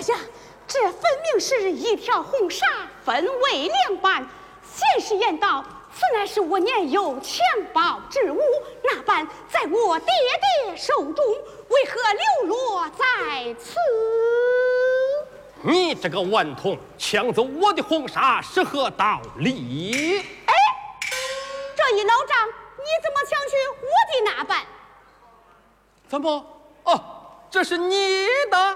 呀，这分明是一条红纱，分为两半。现实言道，此乃是我年幼襁褓之物，那般在我爹爹手中，为何流落在此？ 你这个顽童，抢走我的红纱是何道理？ 哎，这一老丈，你怎么抢去我的那半？ 怎么？哦，这是你的？